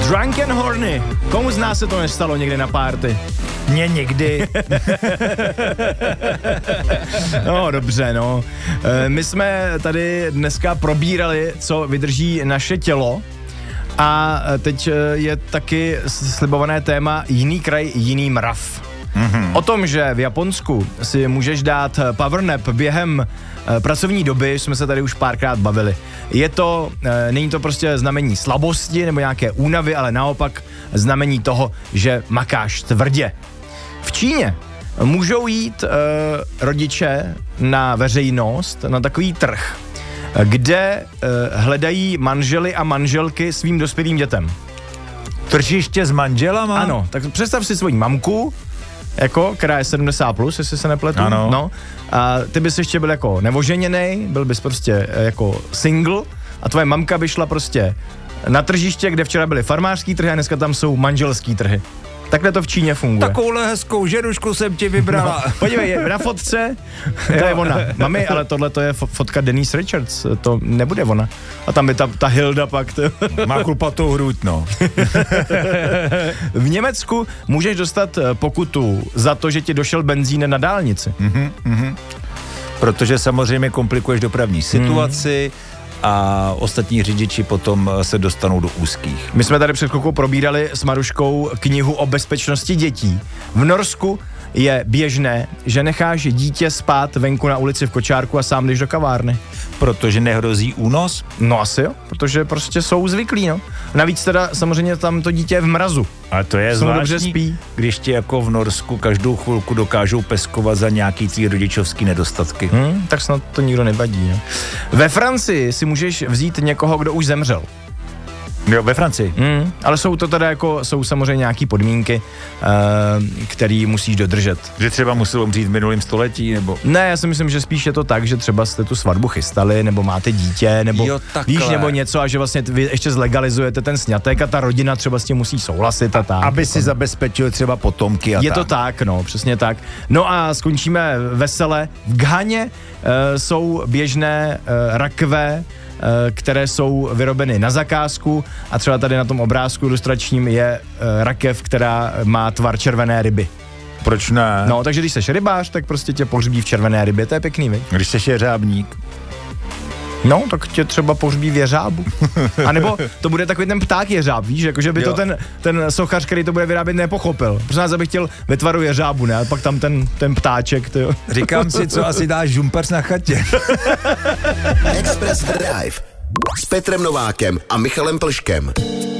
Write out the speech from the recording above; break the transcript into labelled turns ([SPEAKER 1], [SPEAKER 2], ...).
[SPEAKER 1] Drunk and horny. Komu z nás se to nestalo někdy na párty?
[SPEAKER 2] Mně někdy.
[SPEAKER 1] No, dobře, no. My jsme tady dneska probírali, co vydrží naše tělo. A teď je taky slibované téma jiný kraj, jiný mrav. Mm-hmm. O tom, že v Japonsku si můžeš dát powernap během pracovní doby, jsme se tady už párkrát bavili. Není to prostě znamení slabosti nebo nějaké únavy, ale naopak znamení toho, že makáš tvrdě. V Číně můžou jít rodiče na veřejnost, na takový trh, kde hledají manžely a manželky svým dospělým dětem.
[SPEAKER 2] Tržiště s manželama?
[SPEAKER 1] Ano, tak představ si svoji mamku, která je 70+, jestli se nepletu.
[SPEAKER 2] Ano.
[SPEAKER 1] No, a ty bys ještě byl jako neoženěnej, byl bys prostě jako single a tvoje mamka by šla prostě na tržiště, kde včera byly farmářský trhy a dneska tam jsou manželský trhy. Takhle to v Číně funguje.
[SPEAKER 2] Takovouhle hezkou ženušku jsem ti vybrala.
[SPEAKER 1] No, podívej, na fotce, to je ona. Mami, ale tohle to je fotka Denise Richards, to nebude ona. A tam je ta Hilda pak.
[SPEAKER 2] Má chlupatou hruď, no.
[SPEAKER 1] V Německu můžeš dostat pokutu za to, že ti došel benzín na dálnici.
[SPEAKER 2] Protože samozřejmě komplikuješ dopravní situaci, a ostatní řidiči potom se dostanou do úzkých.
[SPEAKER 1] My jsme tady před chvilkou probírali s Maruškou knihu o bezpečnosti dětí. V Norsku je běžné, že necháš dítě spát venku na ulici v kočárku a sám jdeš do kavárny.
[SPEAKER 2] Protože nehrozí únos?
[SPEAKER 1] No asi jo, protože prostě jsou zvyklí, no. Navíc teda samozřejmě tam to dítě je v mrazu.
[SPEAKER 2] A to je zvláštní, když ti jako v Norsku každou chvilku dokážou peskovat za nějaký tvý rodičovský nedostatky.
[SPEAKER 1] Tak snad to nikdo nevadí, ne? Ve Francii si můžeš vzít někoho, kdo už zemřel.
[SPEAKER 2] Jo, ve Francii.
[SPEAKER 1] Ale jsou to teda jsou samozřejmě nějaký podmínky, který musíš dodržet.
[SPEAKER 2] Že třeba musel umřít v minulém století, nebo?
[SPEAKER 1] Ne, já si myslím, že spíš je to tak, že třeba jste tu svatbu chystali, nebo máte dítě, nebo víš, nebo něco a že vlastně vy ještě zlegalizujete ten sňatek a ta rodina třeba s tím musí souhlasit a tak.
[SPEAKER 2] Aby si zabezpečil třeba potomky a
[SPEAKER 1] je to tak, no, přesně tak. No a skončíme vesele. V Ghaně jsou běžné rakve, které jsou vyrobeny na zakázku a třeba tady na tom obrázku ilustračním je rakev, která má tvar červené ryby.
[SPEAKER 2] Proč ne?
[SPEAKER 1] No, takže když seš rybář, tak prostě tě pohřbí v červené rybě, to je pěkný, viď?
[SPEAKER 2] Když seš jeřábník.
[SPEAKER 1] No, tak tě třeba pohřbí v jeřábu. A nebo to bude takový ten pták jeřáb, víš, jakože by to ten sochař, který to bude vyrábět, nepochopil. Protože nás bych chtěl ve tvaru jeřábu, ne? A pak tam ten ptáček, tyjo.
[SPEAKER 2] Říkám si, co asi dáš žumpers na chatě.
[SPEAKER 3] Express Drive s Petrem Novákem a Michalem Plškem.